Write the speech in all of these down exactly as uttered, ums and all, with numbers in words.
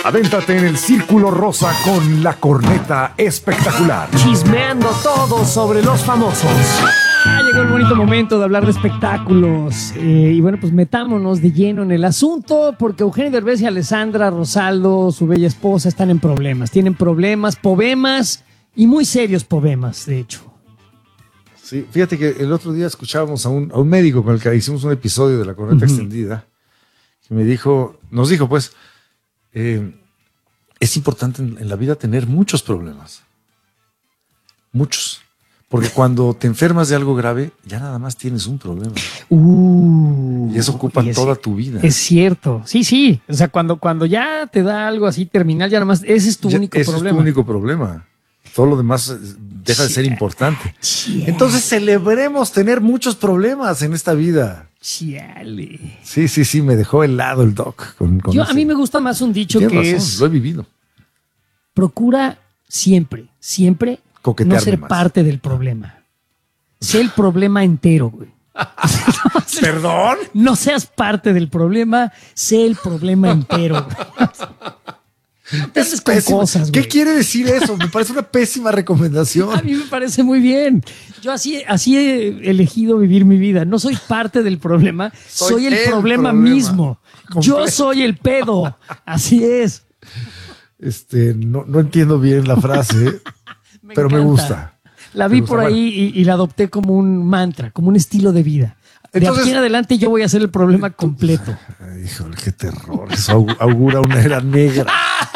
Adéntrate en el Círculo Rosa con la corneta espectacular. Chismeando todo sobre los famosos. Ah, llegó el bonito momento de hablar de espectáculos. Eh, y bueno, pues metámonos de lleno en el asunto, porque Eugenio Derbez y Alessandra Rosaldo, su bella esposa, están en problemas. Tienen problemas, pobemas y muy serios pobemas, de hecho. Sí, fíjate que el otro día escuchábamos a un, a un médico con el que hicimos un episodio de la corneta uh-huh. extendida, que me dijo, nos dijo pues, eh, es importante en, en la vida tener muchos problemas. Muchos. Porque cuando te enfermas de algo grave, ya nada más tienes un problema. Uh, y eso ocupa y es, toda tu vida. Es cierto. Sí, sí. O sea, cuando, cuando ya te da algo así terminal, ya nada más, ese es tu ya, único ese problema. Es tu único problema. Todo lo demás deja de ser importante. Chiale. Entonces celebremos tener muchos problemas en esta vida. Chiale. Sí, sí, sí, me dejó helado el doc. Con, con Yo, ese. A mí me gusta más un dicho Tienes que razón, es... Lo he vivido. Procura siempre, siempre no ser más. parte del problema. Sé el problema entero, güey. No, ¿Perdón? No seas parte del problema, sé el problema entero, güey. Es con cosas, ¿Qué quiere decir eso? Me parece una pésima recomendación. A mí me parece muy bien. Yo así, así he elegido vivir mi vida. No soy parte del problema, soy, soy el, el problema, problema mismo. Completo. Yo soy el pedo. Así es. Este, no, no entiendo bien la frase, me pero encanta. me gusta. La vi por ahí y, y la adopté como un mantra, como un estilo de vida. De Entonces, aquí en adelante yo voy a ser el problema completo. Ay, híjole, qué terror. Eso augura una era negra.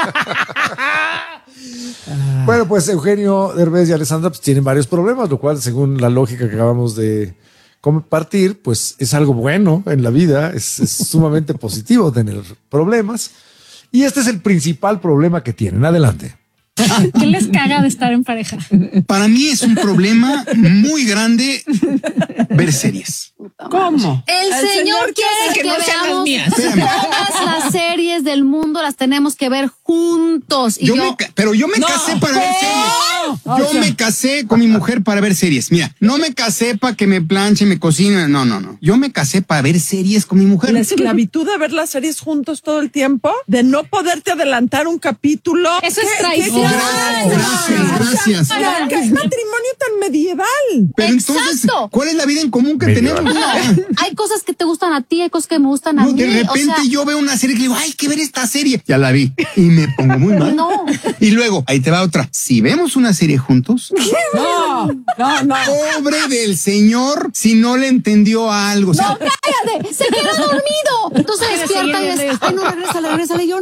Bueno, pues Eugenio Derbez y Alessandra pues, tienen varios problemas, lo cual, según la lógica que acabamos de compartir, pues es algo bueno en la vida. Es, es sumamente positivo tener problemas. Y este es el principal problema que tienen. Adelante. ¿Qué les caga de estar en pareja? Para mí es un problema muy grande ver series. ¿Cómo? El, El señor, señor quiere que, que no veamos mías. todas las series del mundo, las tenemos que ver juntos. Y yo yo... Me, pero yo me no, casé para no, ver series. Yo o sea, me casé con mi mujer para ver series. Mira, no me casé para que me planche, me cocine. No, no, no. Yo me casé para ver series con mi mujer. La esclavitud de ver las series juntos todo el tiempo, de no poderte adelantar un capítulo. Eso es traición. Gracias, gracias. ¿Qué matrimonio tan medieval? Pero entonces, ¿cuál es la vida en común que medieval. tenemos? No, hay cosas que te gustan a ti, hay cosas que me gustan a no, mí. De repente o sea, yo veo una serie que digo, ay, hay que ver esta serie. Ya la vi y me pongo muy mal. No. Y luego, ahí te va otra. Si vemos una serie juntos, no, no, no. Pobre del señor si no le entendió algo. No, o sea, cállate, se quedó dormido. Entonces despierta y es, ay, no, regresa, regresa. Y yo,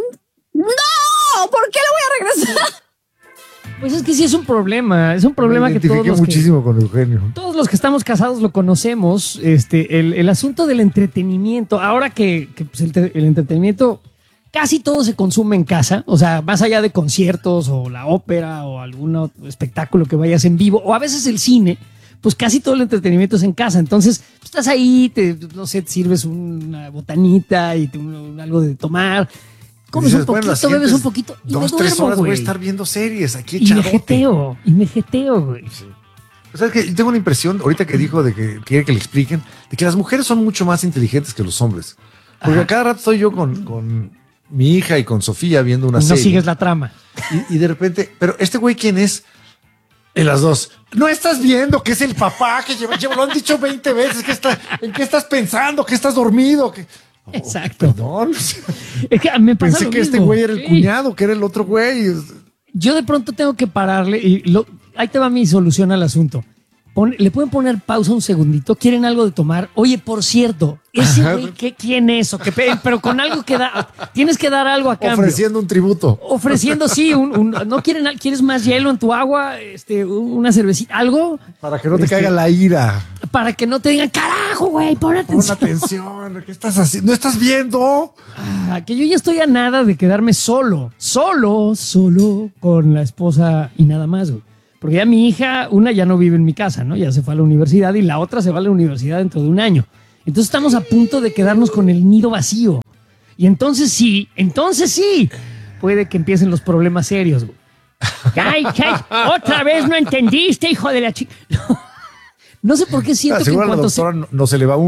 no, ¿por qué le voy a regresar? Pues es que sí es un problema, es un problema que todos los muchísimo que, con Eugenio. Todos los que estamos casados lo conocemos, este, el, el asunto del entretenimiento. Ahora que, que pues el, el entretenimiento casi todo se consume en casa, o sea, más allá de conciertos o la ópera o algún espectáculo que vayas en vivo, o a veces el cine, pues casi todo el entretenimiento es en casa. Entonces, pues estás ahí, te, no sé, te sirves una botanita y te, un, un, algo de tomar. Comes dices, un poquito, bueno, bebes un poquito y dos, me duermo, tres horas güey. Voy a estar viendo series aquí y me jeteo, y me jeteo, güey. Sí. O sea, es que tengo una impresión, ahorita que dijo de que quiere que le expliquen, de que las mujeres son mucho más inteligentes que los hombres. Porque a cada rato estoy yo con, con mi hija y con Sofía viendo una y serie. No sigues la trama. Y, y de repente, pero este güey, ¿quién es? En las dos. No estás viendo que es el papá que lleva, lleva lo han dicho veinte veces, que está, ¿en qué estás pensando? ¿Que estás dormido? ¿Que... Exacto. Oh, perdón. Es que me pasa Pensé lo que mismo. este güey era el sí. cuñado, que era el otro güey. Yo de pronto tengo que pararle y lo, ahí te va mi solución al asunto. Pon, le pueden poner pausa un segundito, quieren algo de tomar. Oye, por cierto, ese güey, ¿qué, ¿quién es? O qué, pero con algo que da, tienes que dar algo a cambio. Ofreciendo un tributo. Ofreciendo, sí, un, un, no quieren, quieres más hielo en tu agua, este, una cervecita, algo. Para que no te este, caiga la ira. Para que no te digan, carajo, güey, pon atención. Pon atención, ¿qué estás haciendo? ¿No estás viendo? Ah, que yo ya estoy a nada de quedarme solo, solo, solo con la esposa y nada más, güey. Porque ya mi hija, una ya no vive en mi casa, ¿no? Ya se fue a la universidad y la otra se va a la universidad dentro de un año. Entonces estamos a punto de quedarnos con el nido vacío. Y entonces sí, entonces sí, puede que empiecen los problemas serios, güey. ¡Ay, ay! Otra vez no entendiste, hijo de la chica. No, no sé por qué siento ah, que en cuanto cuanto a la doctora se... no, no se le va una.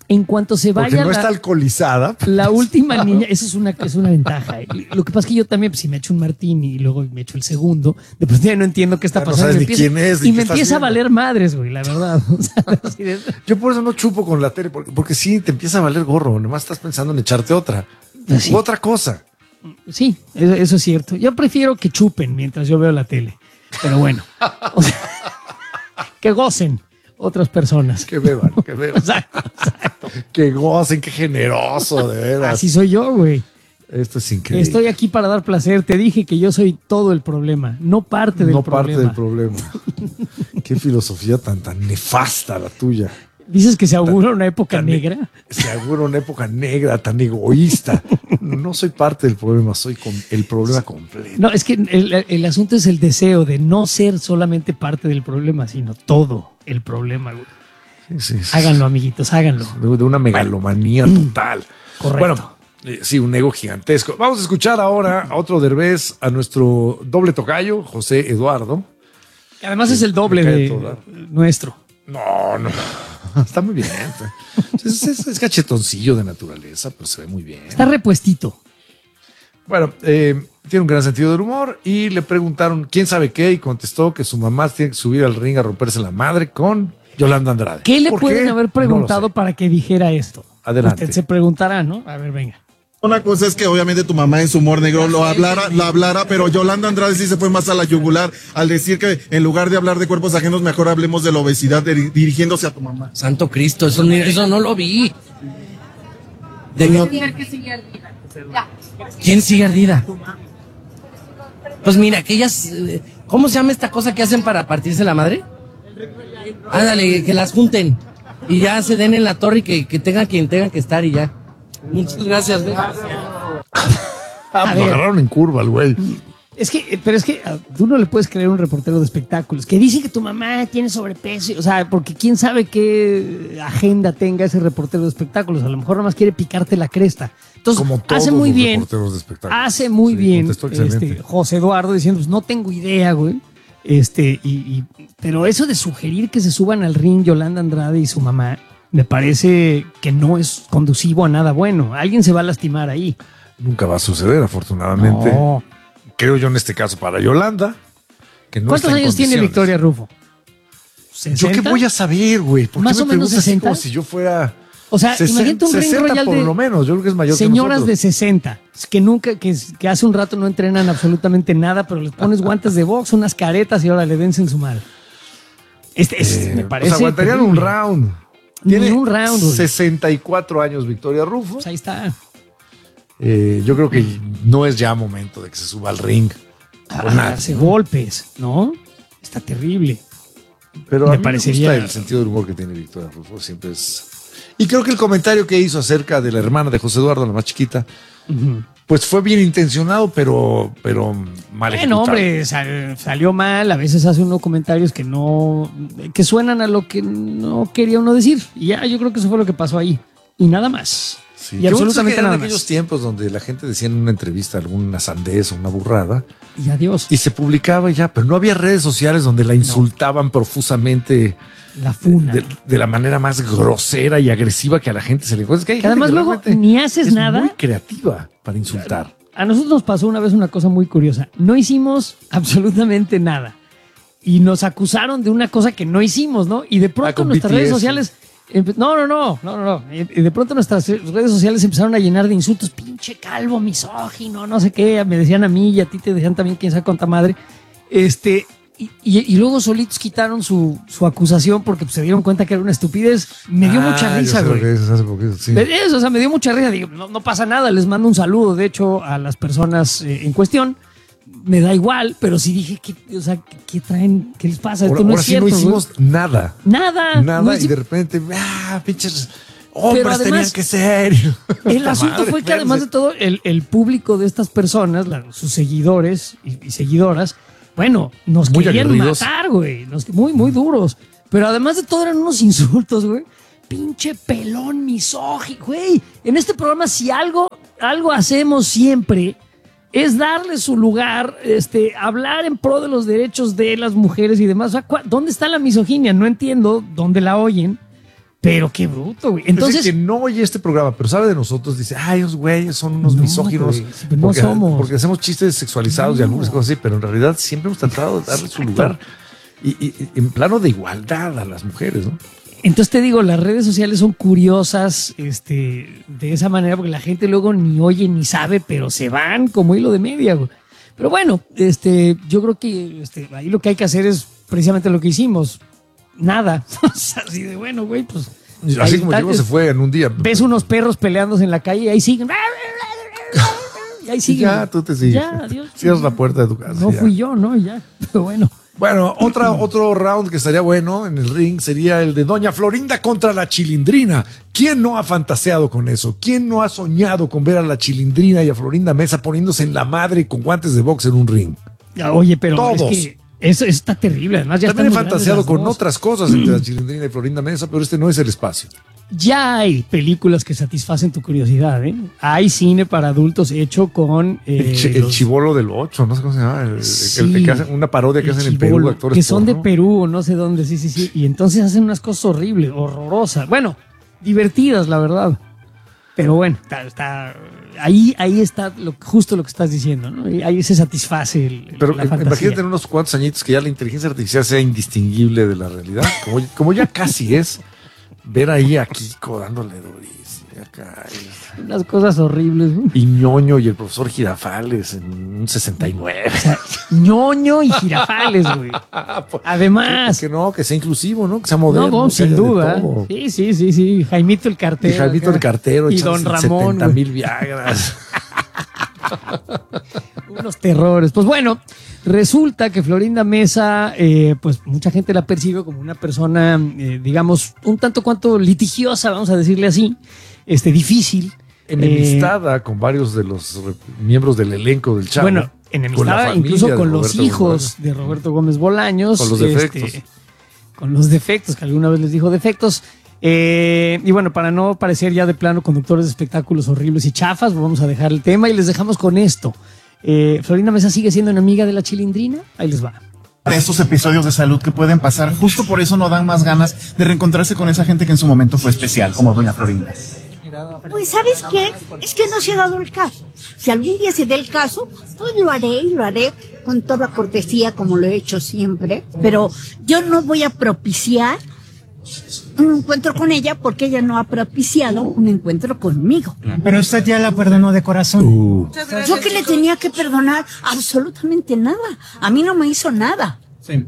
En cuanto se Porque vaya no la, está alcoholizada. la última niña, esa es una, es una ventaja. Lo que pasa es que yo también, pues, si me echo un martini y luego me echo el segundo, de pronto ya no entiendo qué está Ya no pasando. sabes Me ni empieza- quién es, ni y qué me estás empieza a viendo. valer madres, güey, la verdad. O sea, así de- Yo por eso no chupo con la tele, porque, porque sí te empieza a valer gorro. Nomás estás pensando en echarte otra. Pues sí. U otra cosa. Sí, eso, eso es cierto. Yo prefiero que chupen mientras yo veo la tele. Pero bueno, o sea, que gocen otras personas. Que beban, que beban. Exacto, exacto. Que gocen, qué generoso, de veras. Así soy yo, güey. Esto es increíble. Estoy aquí para dar placer. Te dije que yo soy todo el problema, no parte del no problema. parte del problema. Qué filosofía tan, tan nefasta la tuya. Dices que se augura una época Tan- negra. Se augura una época negra, tan egoísta. No soy parte del problema, soy con el problema completo. No, es que el, el asunto es el deseo de no ser solamente parte del problema, sino todo el problema, güey. Sí, sí, sí. Háganlo, amiguitos, háganlo. De, de una megalomanía total. Correcto. Bueno, eh, sí, un ego gigantesco. Vamos a escuchar ahora a otro Derbez, a nuestro doble tocayo, José Eduardo. Además es el doble Me cae de todo. nuestro. No, no. Está muy bien. Es, es- es cachetoncillo de naturaleza, pero se ve muy bien. Está repuestito. Bueno, eh, tiene un gran sentido del humor y le preguntaron quién sabe qué y contestó que su mamá tiene que subir al ring a romperse la madre con Yolanda Andrade. ¿Qué le ¿Por pueden qué? haber No preguntado lo sé. para que dijera esto? Adelante. Usted se preguntará, ¿no? A ver, venga. Una cosa es que obviamente tu mamá en su humor negro lo hablara, lo hablara, pero Yolanda Andrade sí se fue más a la yugular al decir que en lugar de hablar de cuerpos ajenos, mejor hablemos de la obesidad diri- dirigiéndose a tu mamá. Santo Cristo, eso, ni- eso no lo vi. De no- ¿Quién sigue ardida? Pues mira, aquellas... eh, ¿Cómo se llama esta cosa que hacen para partirse la madre? Ándale, que las junten. Y ya se den en la torre y que, que tenga quien tenga que estar y ya. Muchas gracias, ve. Ah, A pues lo ver. agarraron en curva al güey. Es que, pero es que ah, tú no le puedes creer a un reportero de espectáculos que dice que tu mamá tiene sobrepeso. O sea, porque quién sabe qué agenda tenga ese reportero de espectáculos. A lo mejor nada más quiere picarte la cresta. Entonces, Como todos hace muy los bien. reporteros de espectáculos. Hace muy Sí, bien contestó excelente. este, José Eduardo diciendo, pues no tengo idea, güey. Este, y, y- pero eso de sugerir que se suban al ring Yolanda Andrade y su mamá, me parece que no es conducivo a nada bueno. Alguien se va a lastimar ahí. Nunca va a suceder, afortunadamente. No. Creo yo en este caso para Yolanda. Que no ¿Cuántos está en años tiene condiciones. Victoria Rufo? ¿Yo qué ¿sesenta? voy a saber, güey? ¿Por qué Más me o menos preguntas así sesenta. como si yo fuera... O sea, imagínate un ring sesenta royal por de lo menos. Yo creo que es mayor señoras que de nosotros. sesenta, que nunca, que, que hace un rato no entrenan absolutamente nada, pero les pones guantes de box, unas caretas y ahora le dense en su madre. Este, este Eh, me parece. pues aguantarían terrible. un round. Ni Tiene un round, güey. sesenta y cuatro años Victoria Rufo. Pues ahí está. Eh, yo creo que no es ya momento de que se suba al ring. A Con nadie, darse ¿no? golpes, ¿no? Está terrible. Pero Me a mí parecería- me gusta el sentido del humor que tiene Victoria Rufo. Siempre es... Y creo que el comentario que hizo acerca de la hermana de José Eduardo, la más chiquita, Ujú. pues fue bien intencionado, pero, pero mal Bueno, ejecutado. hombre, sal- salió mal. A veces hace unos comentarios que no, que suenan a lo que no quería uno decir. Y ya, yo creo que eso fue lo que pasó ahí. Y nada más. Sí, y qué bueno absolutamente que eran nada aquellos más. tiempos donde la gente decía en una entrevista alguna sandez o una burrada Y adiós. y se publicaba y ya, pero no había redes sociales donde la insultaban profusamente La funa. de, de la manera más grosera y agresiva que a la gente se le encuentra. Es que hay Que gente además que luego realmente ni haces es nada. muy creativa para insultar. A nosotros nos pasó una vez una cosa muy curiosa. No hicimos absolutamente nada. Y nos acusaron de una cosa que no hicimos, ¿no? Y de Ah, pronto con nuestras B T S. redes sociales... empe- No, no, no, no, no, no. Y de pronto nuestras redes sociales empezaron a llenar de insultos. Pinche calvo, misógino, no sé qué. Me decían a mí y a ti te decían también quién sabe cuánta madre. Este... Y, y- y luego solitos quitaron su, su acusación porque pues, se dieron cuenta que era una estupidez. Me dio Ah, mucha yo risa, sé lo güey. que dices hace poquito, sí. De eso, o sea, me dio mucha risa. Digo, no, no pasa nada, les mando un saludo, de hecho, a las personas eh, en cuestión. Me da igual, pero sí dije, ¿qué, o sea, ¿qué, qué traen? ¿Qué les pasa? Esto Ahora, no ahora es sí cierto. no güey. hicimos nada. nada. Nada no y hici- de repente, ah, pinches hombres además, tenían que ser. El Puta asunto madre, fue que además de todo, el, el público de estas personas, la- sus seguidores y, y seguidoras, bueno, nos Muy querían aguerridos. matar, güey. Nos- Muy, muy duros. Pero además de todo eran unos insultos, güey. Pinche pelón misógino, güey. En este programa, si algo, algo hacemos siempre, es darle su lugar, este, hablar en pro de los derechos de las mujeres y demás. O sea, ¿cuá- ¿dónde está la misoginia? No entiendo dónde la oyen. Pero qué bruto, güey. Entonces, Entonces, que no oye este programa, pero sabe de nosotros, dice, ay, esos güeyes son unos No, misóginos. güey, no porque, somos. porque hacemos chistes sexualizados y No. algunas cosas así, pero en realidad siempre hemos tratado de darle su lugar y, y- y en plano de igualdad a las mujeres, ¿no? entonces te digo, las redes sociales son curiosas este, de esa manera porque la gente luego ni oye ni sabe, pero se van como hilo de media, güey. Pero bueno, este, yo creo que este, ahí lo que hay que hacer es precisamente lo que hicimos. Nada. O sea, así de bueno, güey, pues. Así ahí como está, llegó, se fue en un día. Ves unos perros peleándose en la calle y ahí siguen. Y ahí Y siguen. ya, tú te sigues. Ya, adiós. Cierras la puerta de tu casa. No ya. fui yo, ¿no? Ya. Pero bueno. Bueno, otra, otro round que estaría bueno en el ring sería el de Doña Florinda contra la Chilindrina. ¿Quién no ha fantaseado con eso? ¿Quién no ha soñado con ver a la Chilindrina y a Florinda Mesa poniéndose en la madre con guantes de box en un ring? Ya, oye, pero Todos. es que eso, eso está terrible. Además, ya También he están muy fantaseado grandes las con dos. otras cosas entre la Chilindrina y Florinda Mesa, pero este no es el espacio. Ya hay películas que satisfacen tu curiosidad, ¿eh? Hay cine para adultos hecho con eh, El, chi- el los- chivolo del ocho, no sé cómo se llama. El, el- Sí. el- el que hacen una parodia que el hacen en chibolo, Perú, actores que son de porno. Perú o no sé dónde, sí, sí, sí. Y entonces hacen unas cosas horribles, horrorosas. Bueno, divertidas, la verdad. Pero bueno, está, está- ahí, ahí está lo, justo lo que estás diciendo, ¿no? Y ahí se satisface el, el- Pero la eh, fantasía. imagínate en unos cuantos añitos que ya la inteligencia artificial sea indistinguible de la realidad, como, como ya casi es, ver ahí a Kiko dándole durísimo acá, Unas cosas horribles, ¿no? y ñoño y el profesor Girafales en un sesenta y nueve. O sea, ñoño y girafales, güey. Además. Que no, que sea inclusivo, ¿no? Que sea No, moderno. no, que sin haya de duda. todo. Sí, sí, sí, sí. Jaimito el Y cartero. Jaimito acá. el cartero, Y echándose don Ramón. setenta güey. mil Viagras. Unos terrores. Pues bueno, resulta que Florinda Mesa, eh, pues mucha gente la percibe como una persona, eh, digamos, un tanto cuanto litigiosa, vamos a decirle así, este, difícil. Enemistada con varios de los re- miembros del elenco del Eh, Chavo. bueno, con la enemistada familia incluso de con los Roberto hijos Gómez. de Roberto Gómez Bolaños. Con los defectos. este, con los defectos, que alguna vez les dijo defectos. Eh, y bueno, para no parecer ya de plano conductores de espectáculos horribles y chafas, vamos a dejar el tema y les dejamos con esto. Eh, Florinda Mesa sigue siendo una amiga de la Chilindrina. Ahí les va. De estos episodios de salud que pueden pasar, justo por eso no dan más ganas de reencontrarse con esa gente que en su momento fue especial, como Doña Florinda. Pues ¿sabes qué? Es que no se ha dado el caso. Si algún día se dé el caso, pues lo haré y lo haré con toda cortesía como lo he hecho siempre. Pero yo no voy a propiciar un encuentro con ella porque ella no ha propiciado un encuentro conmigo. Pero usted ya la perdonó de corazón. Uh. Yo que le tenía que perdonar absolutamente nada. A mí no me hizo nada. Sí.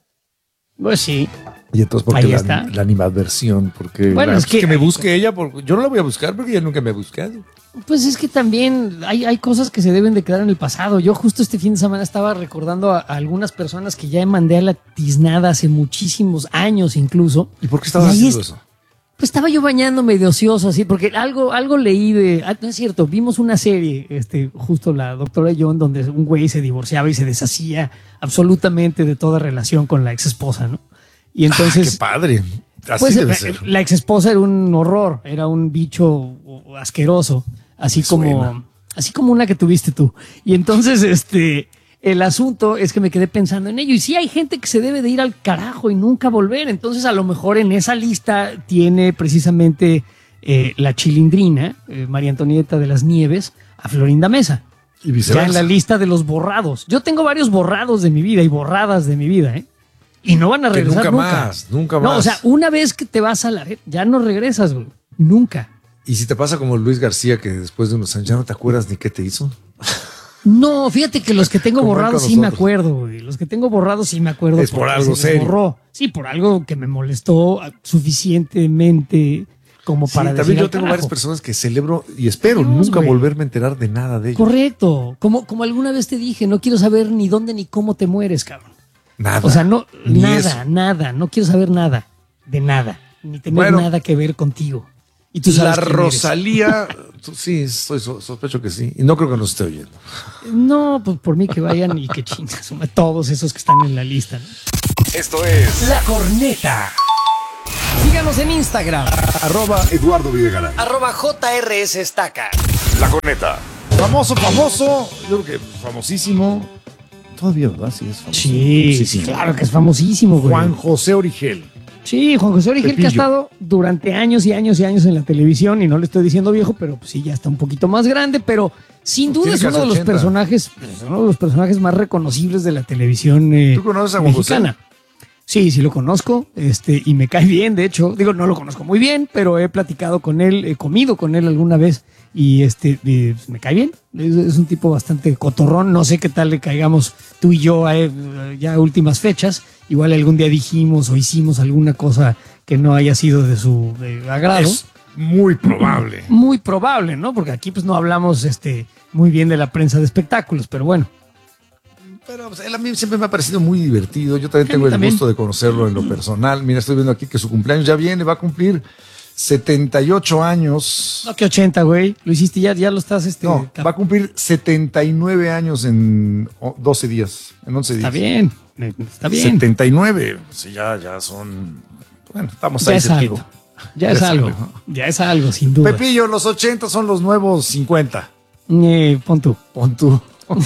Pues sí. Y entonces, ¿por Ahí qué la, está. la animadversión? Porque Bueno, la- es que- me busque ella, porque yo no la voy a buscar porque ella nunca me ha buscado. Pues es que también hay, hay cosas que se deben de quedar en el pasado. Yo justo este fin de semana estaba recordando a, a algunas personas que ya mandé a la tiznada hace muchísimos años incluso. ¿Y por qué estabas Y ahí haciendo es- eso? Pues estaba yo bañándome de ocioso así, porque algo, algo leí de... Ah, no es cierto, vimos una serie, este, justo la doctora John, donde un güey se divorciaba y se deshacía absolutamente de toda relación con la ex esposa, ¿no? Y entonces... Ah, qué padre. Así Pues debe la, ser. la ex esposa era un horror, era un bicho asqueroso, así Me como, suena. así como una que tuviste tú. Y entonces, este, el asunto es que me quedé pensando en ello. Y sí hay gente que se debe de ir al carajo y nunca volver. Entonces, a lo mejor en esa lista tiene precisamente eh, la Chilindrina, eh, María Antonieta de las Nieves, a Florinda Mesa. Y Ya viceversa. en la lista de los borrados. Yo tengo varios borrados de mi vida y borradas de mi vida, ¿eh? Y no van a Que regresar nunca nunca. más, nunca No, más. o sea, una vez que te vas a la red, ya no regresas, güey. Nunca. Y si te pasa como Luis García, que después de unos años ya no te acuerdas ni qué te hizo. No, fíjate que los que tengo Como él borrados con sí me nosotros. acuerdo, güey. Los que tengo borrados sí me acuerdo. Es por porque algo se me serio. borró. Sí, por algo que me molestó suficientemente como Sí, para decir también yo al tengo carajo. varias personas que celebro y espero Dios, nunca güey. volverme a enterar de nada de ellos. Correcto. Como, como alguna vez te dije, no quiero saber ni dónde ni cómo te mueres, cabrón. Nada. O sea, no, Ni nada, eso. nada. No quiero saber nada. De nada. Ni tener Bueno. nada que ver contigo. Y tú La sabes quién eres. Rosalía, tú- sí, estoy, so- sospecho que sí. Y no creo que nos esté oyendo. No, pues por mí que vayan y que chingas. Todos esos que están en la lista, ¿no? Esto es La Corneta. Síganos en Instagram. arroba Eduardo Videgaray. Arroba J R S Estaca. La Corneta. Famoso, famoso. Yo creo que famosísimo. Todavía, ¿verdad? Sí, es famoso. Sí, sí, claro que es famosísimo, güey. Juan José Origel. Sí, Juan José Origel, que ha Pepillo. estado durante años y años y años en la televisión, y no le estoy diciendo viejo, pero pues sí, ya está un poquito más grande, pero sin duda Tiene es uno casi de los ochenta. personajes, uno de los personajes más reconocibles de la televisión eh, ¿Tú conoces a Juan José? mexicana. Sí, sí lo conozco, este, y me cae bien, de hecho, digo, no lo conozco muy bien, pero he platicado con él, he comido con él alguna vez, y este, eh, pues, me cae bien, es, es un tipo bastante cotorrón, no sé qué tal le caigamos tú y yo a él, eh, ya a últimas fechas, igual algún día dijimos o hicimos alguna cosa que no haya sido de su de agrado. Es muy probable. Muy probable, ¿no? Porque aquí pues no hablamos este, muy bien de la prensa de espectáculos, pero bueno. Pero pues, él a mí siempre me ha parecido muy divertido. Yo también A tengo mí el también. gusto de conocerlo en lo personal. Mira, estoy viendo aquí que su cumpleaños ya viene, va a cumplir setenta y ocho años. No, que ochenta, güey. Lo hiciste ya, ya lo estás este. No, cap- va a cumplir setenta y nueve años en o- doce días, en once días. Está bien, eh, está bien. setenta y nueve, sí, ya, ya son. Bueno, estamos Ya ahí es cerquita. algo. Ya es algo. Ya es algo, sin duda. Pepillo, los ochenta son los nuevos cincuenta. Eh, pon tú. Pon tú.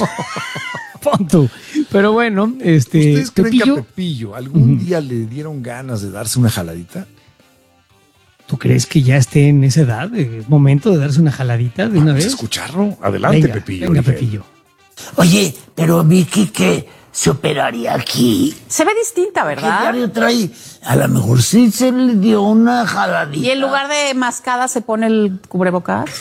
Pon tú. Pero bueno, este. ¿Ustedes creen que Pepillo, a Pepillo algún Ujú. día le dieron ganas de darse una jaladita? ¿tú crees que ya esté en esa edad? ¿Es momento de darse una jaladita de una ¿Quieres vez? escucharlo? Adelante, Venga, Pepillo. venga, Origel. Pepillo. Oye, pero Vicky que se operaría aquí. Se ve distinta, ¿Qué ¿verdad? diario trae? A lo mejor sí se le dio una jaladita. Y en lugar de mascada se pone el cubrebocas.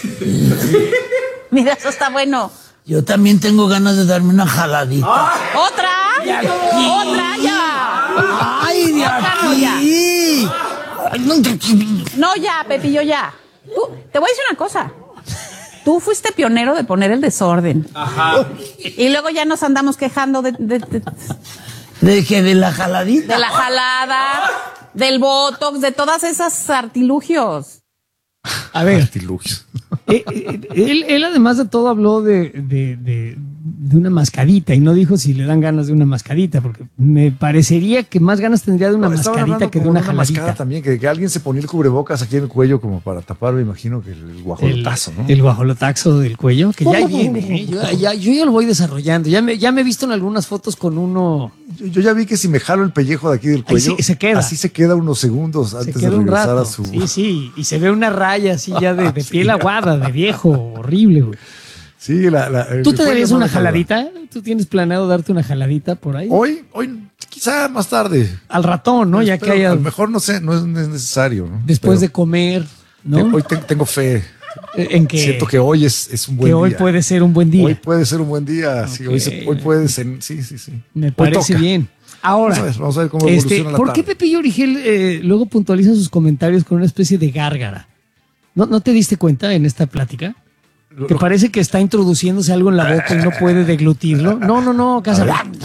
Mira, eso está bueno. Yo también tengo ganas de darme una jaladita. ¿Otra? De aquí. ¡Otra ya! ¡Ay, de Otra no, ya. aquí! Ay, no, de aquí. No, ya, Pepillo, ya. Tú, te voy a decir una cosa. Tú fuiste pionero de poner el desorden. Ajá. Y luego ya nos andamos quejando de, de, de, ¿De qué? ¿De la jaladita? de la jalada, del botox, de todas esas artilugios. A ver. Artilugios. Eh, eh, él, él además de todo habló de, de, de, de una mascarita y no dijo si le dan ganas de una mascarita, porque me parecería que más ganas tendría de una No, estaban mascarita hablando que de como una mascarada jaladita. también, que, que alguien se ponía el cubrebocas aquí en el cuello como para tapar, me imagino que el, el guajolotazo, ¿no? El guajolotazo del cuello, que ya ahí viene. ¿eh? Yo, ya, yo ya lo voy desarrollando. Ya me, ya me he visto en algunas fotos con uno. Yo, yo ya vi que si me jalo el pellejo de aquí del Ahí cuello, sí, se queda. así se queda unos segundos Se antes de queda un regresar rato. a su... Sí, sí. Y se ve una raya así ya de, de piel aguada, de viejo, horrible, güey. Sí, la, la- el ¿Tú te cuello darías no una me salva. jaladita? ¿Tú tienes planeado darte una jaladita por ahí? Hoy, hoy, quizá más tarde. Al ratón, ¿no? Ya Espero, que haya. A lo mejor no sé, no es, no es necesario, ¿no? Después Pero de comer, ¿no? te- hoy te- tengo fe. En que, Siento que hoy es, es un buen que día. hoy puede ser un buen día. Hoy puede ser un buen día. Sí, hoy, se- Ok. hoy puede ser. Sí, sí, sí. Me Hoy parece toca. bien. Ahora, Vamos a ver, vamos a ver cómo este, evoluciona la ¿por qué tarde. Pepillo Origel eh, luego puntualiza sus comentarios con una especie de gárgara? ¿No, ¿No te diste cuenta en esta plática? Que parece que está introduciéndose algo en la boca y no puede deglutirlo. No, no, no, casa.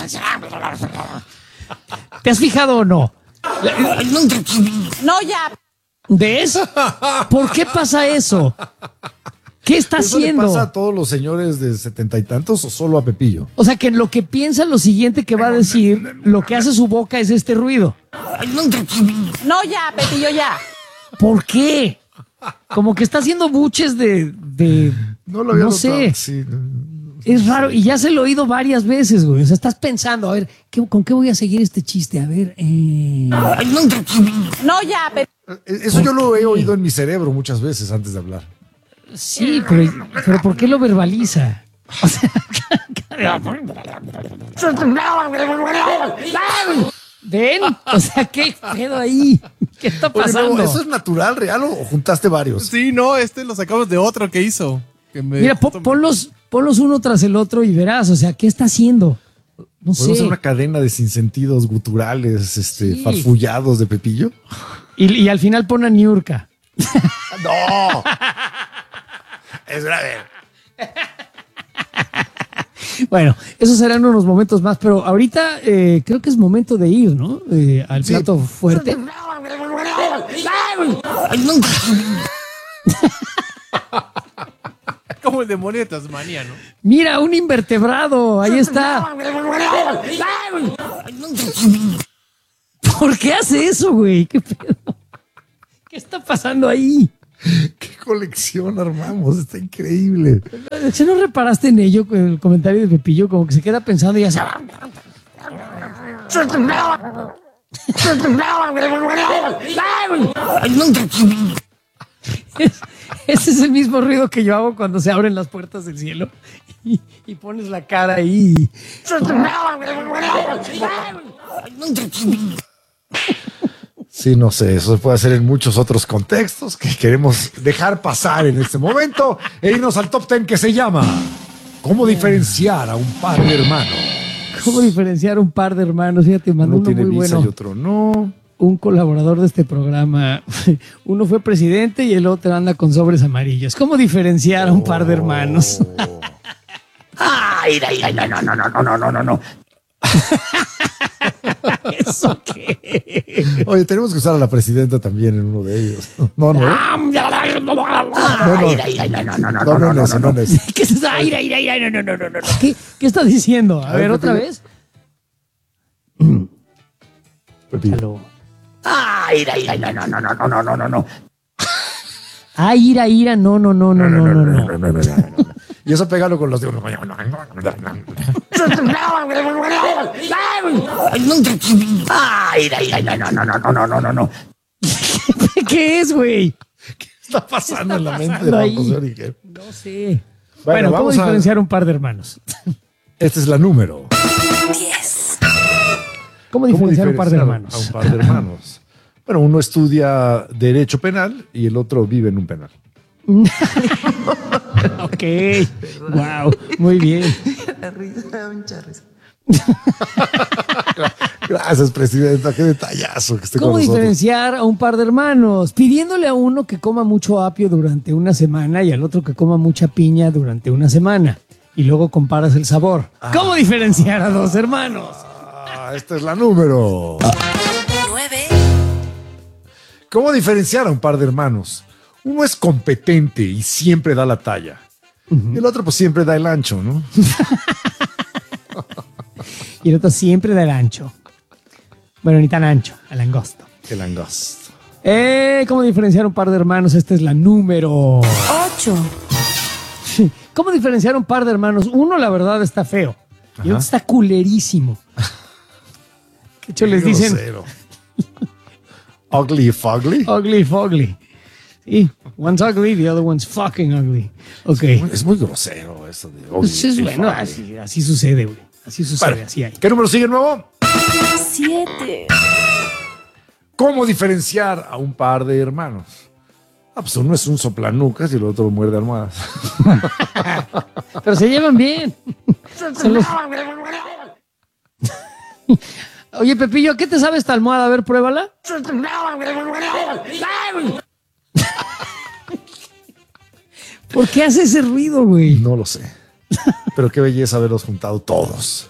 ¿Te has fijado o no? No, ya. ¿Ves? ¿Por qué pasa eso? ¿Qué está ¿Eso le haciendo? pasa a todos los señores de setenta y tantos o solo a Pepillo? O sea, que en lo que piensa lo siguiente que va a decir, lo que hace su boca es este ruido. No, ya, Pepillo, ya. ¿Por qué? Como que está haciendo buches de... de No lo había no notado. sé. Sí. Es raro. Y ya se lo he oído varias veces, güey. O sea, estás pensando, a ver, ¿qué- ¿con qué voy a seguir este chiste? A ver, eh... No, ya, Pepillo. Eso yo lo he oído en mi cerebro muchas veces antes de hablar. Sí, pero, pero ¿por qué lo verbaliza? O sea, ¿ven? O sea, ¿qué pedo ahí? ¿Qué está Oye, pasando? Memo, ¿eso es natural, real o juntaste varios? Sí, no, este lo sacamos de otro que hizo. Que me- Mira, po- ponlos, ponlos uno tras el otro y verás, o sea, ¿qué está haciendo? No ¿Podemos sé. hacer una cadena de sinsentidos guturales, este, Sí. farfullados de Pepillo? Y, y al final pone a Niurka. ¡No! Es grave. Bueno, esos serán unos momentos más, pero ahorita eh, creo que es momento de ir, ¿no? Eh, al Sí. plato fuerte. Como el demonio de Tasmania, ¿no? Mira, un invertebrado, ahí está. ¿Por qué hace eso, güey? ¿Qué pedo? ¿Qué está pasando ahí? ¿Qué colección armamos? Está increíble. ¿Si no reparaste en ello con el comentario de Pepillo? Como que se queda pensando y hace... Es- ese es el mismo ruido que yo hago cuando se abren las puertas del cielo y, y pones la cara ahí. Sí, no sé, eso se puede hacer en muchos otros contextos que queremos dejar pasar en este momento e irnos al top ten que se llama ¿Cómo diferenciar a un par de hermanos? ¿Cómo diferenciar un par de hermanos? Fíjate, mandó Uno uno tiene muy visa bueno. y otro no. Un colaborador de este programa, uno fue presidente y el otro anda con sobres amarillos. ¿Cómo diferenciar a un par de hermanos? Ah, mira, mira, no, no, no, no, no, no, no, no. ¿Eso qué? Oye, tenemos que usar a la presidenta también en uno de ellos. No, no. Ah, mira, mira, no, no, no, No, no, no, no, no. ¿Qué es eso? Ay, ay, ay, ay, no, no, no, no, no. ¿Qué, ¿Qué está diciendo? A, A ver, ver, otra Pepillo. vez. Pepillo. Ah, mira, mira, no, no, no, no, no, no, no, no. Ay, ira, ira, no, no, no, no, no, no, no. Y eso pégalo con los de uno. Ah, mira, mira, no, no, no, no, no, no, no, no. ¿Qué es, güey? ¿Qué está pasando en la mente de pasando Juan ahí? José Origen? No sé. Bueno, Bueno, ¿cómo vamos a- diferenciar un par de hermanos? Esta es la número. ¿Cómo diferenciar un par de hermanos? A un par de hermanos. Bueno, uno estudia derecho penal y el otro vive en un penal. Ok, wow, muy bien. La risa da mucha risa. Gracias, presidenta. Qué detallazo que esté con ¿Cómo nosotros. diferenciar a un par de hermanos? Pidiéndole a uno que coma mucho apio durante una semana y al otro que coma mucha piña durante una semana. Y luego comparas el sabor. ¿Cómo diferenciar a dos hermanos? Ah, esta es la número. Nueve. ¿Cómo diferenciar a un par de hermanos? Uno es competente y siempre da la talla. Y el otro pues siempre da el ancho, ¿no? Y el otro siempre da el ancho. Bueno, ni tan ancho, el angosto. El angosto. Eh, ¿Cómo diferenciar un par de hermanos? Esta es la número Ocho. ¿Cómo diferenciar un par de hermanos? Uno, la verdad, está feo. Y Ajá. otro está culerísimo. De hecho, les Qué dicen grosero. Ugly fugly. ugly fogly. Sí, one's ugly, the other one's fucking ugly. Ok. Es muy grosero eso de ugly Pues es y bueno, fugly. así, así sucede, güey. Así sucede, Bueno, así hay. ¿qué número sigue nuevo? Siete. ¿Cómo diferenciar a un par de hermanos? Ah, pues uno es un soplanucas y el otro muerde almohadas. Pero se llevan bien. Son los- Oye, Pepillo, ¿qué te sabe esta almohada? A ver, pruébala. ¿Por qué hace ese ruido, güey? No lo sé. Pero qué belleza haberlos juntado todos.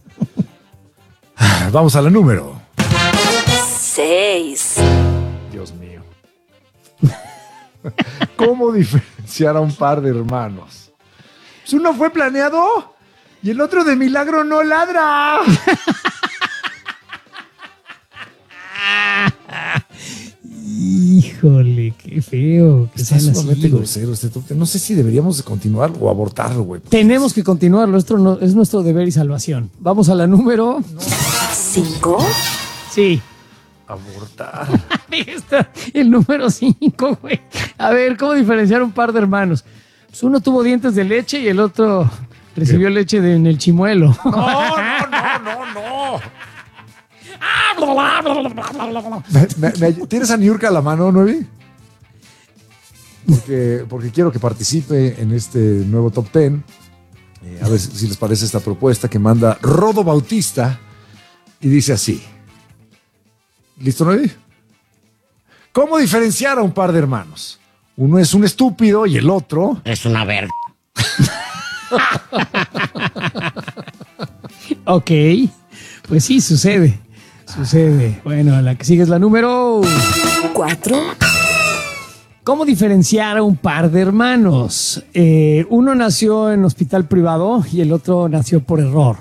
Ah, vamos a la número. Seis. Dios mío. ¿Cómo diferenciar a un par de hermanos? Pues uno fue planeado y el otro de milagro no ladra. Híjole, qué feo. Que Está sean así, sumamente güey. grosero este top ten. No sé si deberíamos de continuar o abortarlo, güey. Tenemos que continuarlo. Esto no, es nuestro deber y salvación. Vamos a la número. Cinco. Sí. Abortar. Ahí está el número cinco, güey. A ver, ¿cómo diferenciar un par de hermanos? Pues uno tuvo dientes de leche y el otro recibió leche de- en el chimuelo. No, no, no, no, no. Me- me- me- ¿Tienes a Niurka a la mano, Nuevi? Porque, porque quiero que participe en este nuevo top ten. Eh, a ver si si les parece esta propuesta que manda Rodo Bautista y dice así. ¿Listo, Nuevi? ¿Cómo diferenciar a un par de hermanos? Uno es un estúpido y el otro Es una verga. Ok, pues sí, sucede. Sucede. Bueno, la que sigue es la número Cuatro. ¿Cómo diferenciar a un par de hermanos? Eh, uno nació en hospital privado y el otro nació por error.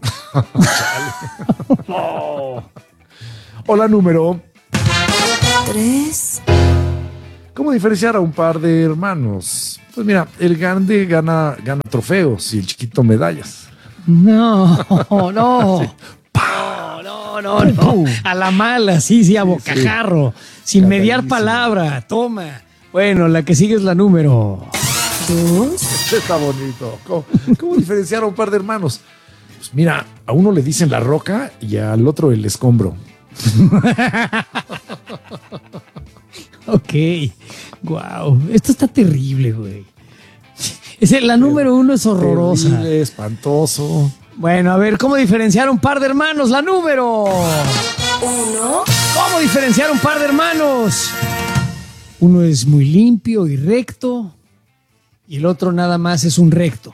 Oh. O la número. Tres. ¿Cómo diferenciar a un par de hermanos? Pues mira, el grande gana, gana trofeos y el chiquito medallas. No, no. No, no, No, no, no. A la mala, sí, sí, a bocajarro. Sí. Sin mediar palabra. Toma. Bueno, la que sigue es la número dos. Este está bonito. ¿Cómo, cómo diferenciar a un par de hermanos? Pues mira, a uno le dicen la roca y al otro el escombro. Ok. Wow. Esto está terrible, güey. Ese, la número uno es horrorosa. Terrible, espantoso. Bueno, a ver, ¿cómo diferenciar un par de hermanos? La número uno. ¿Cómo diferenciar un par de hermanos? Uno es muy limpio y recto y el otro nada más es un recto.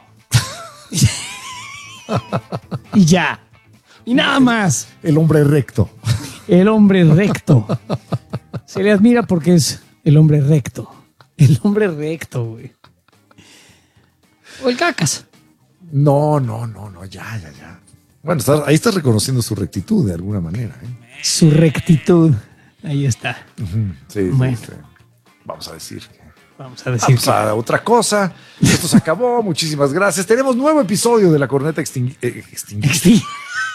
Y ya. Y nada más. El hombre recto. El hombre recto. Se le admira porque es el hombre recto. El hombre recto, güey. O el cacas. No, no, no, no, ya, ya, ya. Bueno, estás, ahí estás reconociendo su rectitud de alguna manera. ¿eh? Su rectitud. Ahí está. Uh-huh. Sí, bueno. sí, sí. Vamos a decir que... Vamos a decir Vamos a otra cosa. Esto se acabó. Muchísimas gracias. Tenemos nuevo episodio de La Corneta Extingui... Eh, extingui... Extingui...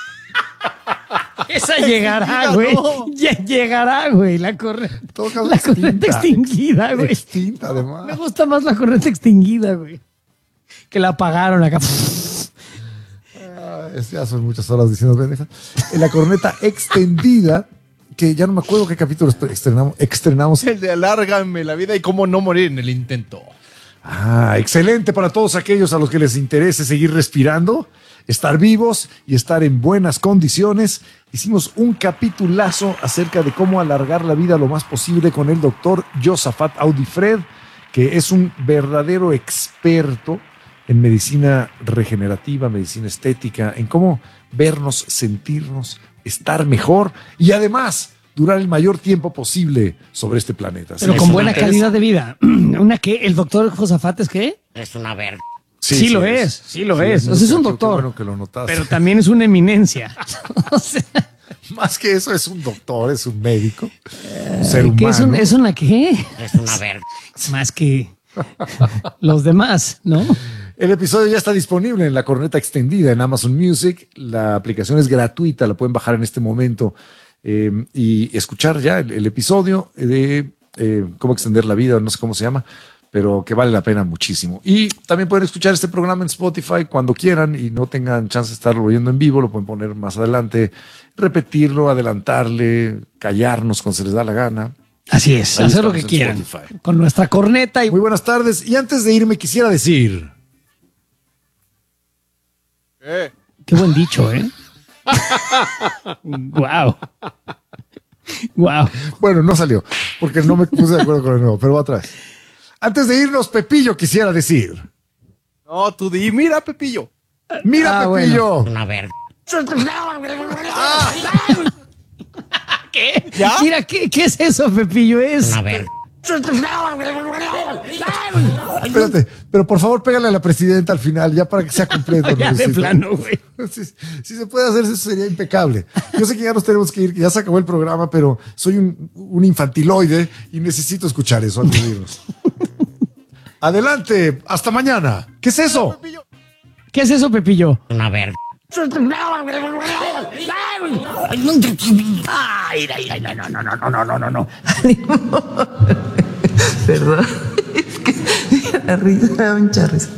Esa llegará, güey. No. Llegará, güey. La corneta. La extinta, corneta extinguida, güey. Extinta, además. Me gusta más la corneta extinguida, güey. Que la apagaron acá. Ah, ya son muchas horas diciendo pendeja. En la corneta extendida, que ya no me acuerdo qué capítulo estrenamos. Estrenamos. El de Alárgame la vida y cómo no morir en el intento. Ah, excelente para todos aquellos a los que les interese seguir respirando, estar vivos y estar en buenas condiciones. Hicimos un capitulazo acerca de cómo alargar la vida lo más posible con el doctor Josafat Audifred, que es un verdadero experto en medicina regenerativa, medicina estética, en cómo vernos, sentirnos, estar mejor y además durar el mayor tiempo posible sobre este planeta. Pero ¿Sí? con buena calidad de vida. ¿Una qué? ¿El doctor Josafat es qué? Es una verga. Sí, sí, sí lo es, es, sí lo sí, es. es. O sea, es un doctor, bueno que lo notaste. Pero también es una eminencia. O sea, más que eso, es un doctor, es un médico, eh, un ser humano. ¿Qué es, un, ¿Es una qué? Es una verga. Más que los demás, ¿no? El episodio ya está disponible en La Corneta Extendida en Amazon Music. La aplicación es gratuita, la pueden bajar en este momento eh, y escuchar ya el, el episodio de eh, cómo extender la vida, no sé cómo se llama, pero que vale la pena muchísimo. Y también pueden escuchar este programa en Spotify cuando quieran y no tengan chance de estarlo oyendo en vivo, lo pueden poner más adelante, repetirlo, adelantarle, callarnos cuando se les da la gana. Así es, hacer lo que quieran. Spotify. Con nuestra corneta. Y... Muy buenas tardes. Y antes de irme quisiera decir... ¿Qué? Qué buen dicho, ¿eh? Wow. Wow. Bueno, no salió, porque no me puse de acuerdo con el nuevo, pero va atrás. Antes de irnos, Pepillo, quisiera decir. No, tú di, mira, Pepillo. Mira, ah, Pepillo. Bueno. Una verga. Ah. ¿Qué? ¿Ya? Mira, ¿qué, ¿qué es eso, Pepillo? Es. Una verga. Espérate, pero por favor pégale a la presidenta al final, ya para que sea completo. Ya de plano, güey. Si, si se puede hacer, eso sería impecable. Yo sé que ya nos tenemos que ir, que ya se acabó el programa, pero soy un, un infantiloide y necesito escuchar eso antes de irnos. Adelante, hasta mañana. ¿Qué es eso? ¿Qué es eso, Pepillo? Una verga. Ay, ay, no, no, no, no, no, no, no, no. ¿Verdad? Es que la risa me da mucha risa.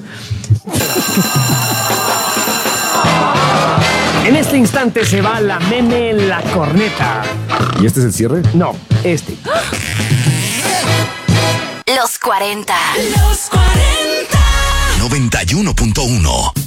En este instante se va la meme en la corneta. ¿Y este es el cierre? No, este. Los cuarenta. Los cuarenta. noventa y uno punto uno